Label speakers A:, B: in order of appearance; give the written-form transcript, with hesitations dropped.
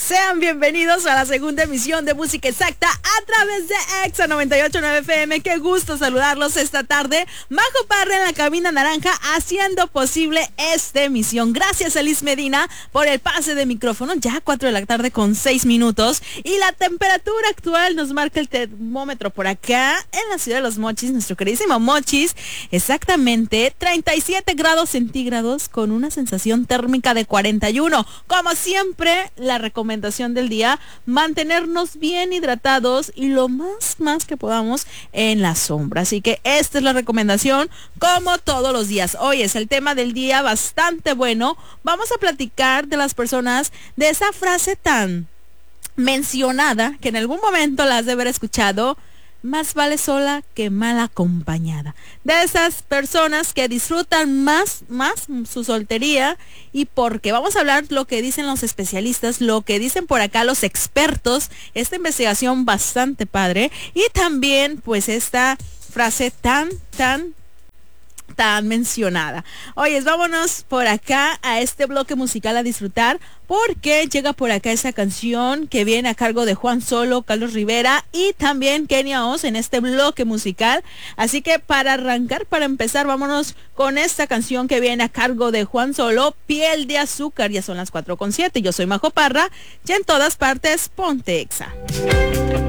A: Sean bienvenidos a la segunda emisión de Música Exacta a través de Exa 98.9 FM. Qué gusto saludarlos esta tarde. Majo Parra en la cabina naranja haciendo posible esta emisión. Gracias a Liz Medina por el pase de micrófono. Ya 4 de la tarde con 6 minutos. Y la temperatura actual nos marca el termómetro por acá en la ciudad de Los Mochis, nuestro queridísimo Mochis. Exactamente 37 grados centígrados con una sensación térmica de 41. Como siempre, la recomendación del día, mantenernos bien hidratados y lo más que podamos en la sombra. Así que esta es la recomendación como todos los días. Hoy es el tema del día bastante bueno. Vamos a platicar de las personas, de esa frase tan mencionada que en algún momento la has de haber escuchado: más vale sola que mal acompañada. De esas personas que disfrutan más su soltería, y porque vamos a hablar lo que dicen los especialistas, lo que dicen por acá los expertos, esta investigación bastante padre, y también pues esta frase tan mencionada. Oyes, vámonos por acá a este bloque musical a disfrutar, porque llega por acá esa canción que viene a cargo de Juan Solo, Carlos Rivera y también Kenia Oz en este bloque musical. Así que para arrancar, para empezar, vámonos con esta canción que viene a cargo de Juan Solo, Piel de Azúcar. Ya son las 4:07. Yo soy Majo Parra y en todas partes ponte Exa.